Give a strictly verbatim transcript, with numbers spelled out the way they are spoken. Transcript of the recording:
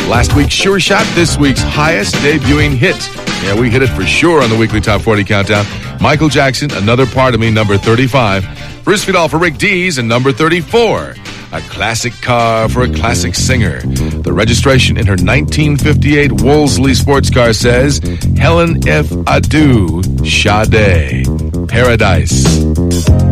Last week's Sure Shot, this week's highest debuting hit. Yeah, we hit it for sure on the weekly Top forty Countdown. Michael Jackson, Another Part of Me, number thirty-five. Bruce Vidal for Rick Dees, and number thirty-four. A classic car for a classic singer. The registration in her nineteen fifty-eight Wolseley sports car says, Helen F. Adu, Sade, Paradise.